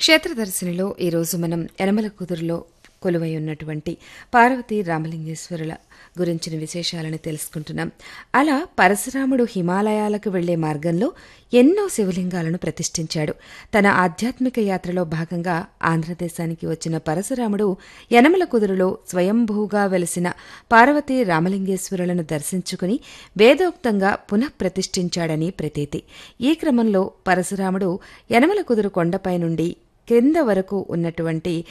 క్షేత్రదర్శినిలో ఈరోజు మనం యనమల కుదురులో కొలువై ఉన్నటువంటి పార్వతీ రామలింగేశ్వరుల గురించిన విశేషాలను తెలుసుకుంటున్నాం. అలా పరశురాముడు హిమాలయాలకు వెళ్లే మార్గంలో ఎన్నో శివలింగాలను ప్రతిష్ఠించాడు. తన ఆధ్యాత్మిక యాత్రలో భాగంగా ఆంధ్రదేశానికి వచ్చిన పరశురాముడు యనమల కుదురులో స్వయంభూగా వెలిసిన పార్వతీ రామలింగేశ్వరులను దర్శించుకుని వేదోక్తంగా పునఃప్రతిష్ఠించాడని ప్రతీతి. ఈ క్రమంలో పరశురాముడు యనమల కుదురు కొండపై నుండి క్రింద వరకు ఉన్నటువంటి